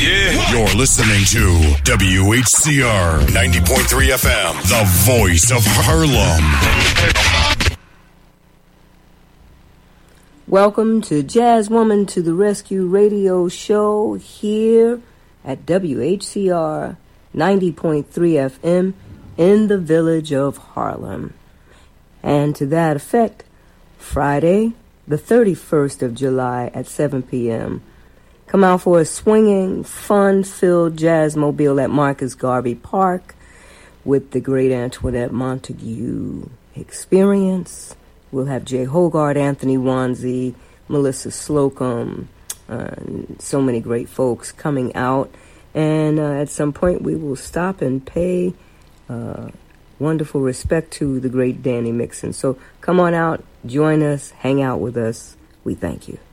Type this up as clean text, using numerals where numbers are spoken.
Yeah. You're listening to WHCR 90.3 FM, the voice of Harlem. Welcome to Jazz Woman to the Rescue radio show here at WHCR 90.3 FM in the village of Harlem. And to that effect, Friday, the 31st of July at 7 p.m., come out for a swinging, fun-filled jazzmobile at Marcus Garvey Park with the great Antoinette Montague Experience. We'll have Jay Hogarth, Anthony Wanzi, Melissa Slocum, so many great folks coming out. And at some point we will stop and pay wonderful respect to the great Danny Mixon. So come on out, join us, hang out with us. We thank you.